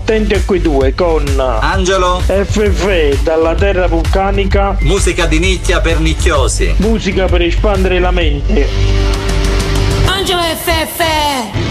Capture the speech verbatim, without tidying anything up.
attenti a quei due con Angelo, F F dalla terra vulcanica, musica di nicchia per nicchiosi. musica per espandere la mente. Angelo F F!